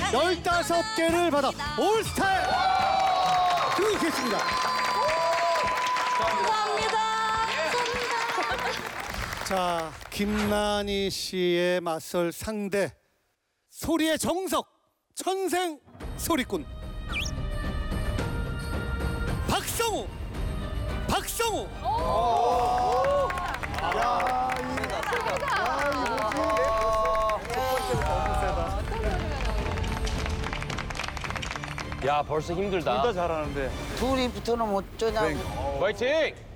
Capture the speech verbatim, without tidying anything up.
열다섯 개를 받아 올스타 드리겠습니다. 감사합니다. 자, 김난희 씨의 맞설 상대 소리의 정석 천생 소리꾼 박성우. 박성우. 야 벌써 힘들다. 둘다 잘하는데. 둘이 붙어는 어쩌냐고. 화이팅!